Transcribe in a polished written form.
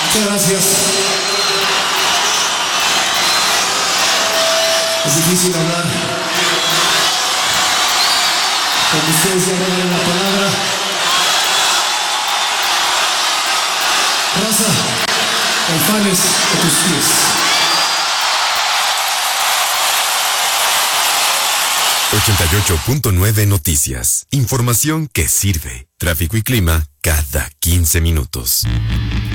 Muchas gracias. Es difícil hablar cuando ustedes ya no dan la palabra. Raza, Caifanes a tus pies. 88.9 Noticias. Información que sirve. Tráfico y clima cada 15 minutos.